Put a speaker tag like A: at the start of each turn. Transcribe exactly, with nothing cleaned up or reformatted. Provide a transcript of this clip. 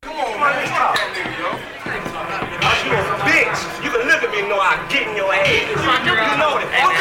A: Come on, man, let's talk. You a bitch. You can look at me and know I'm getting your ass. You know that.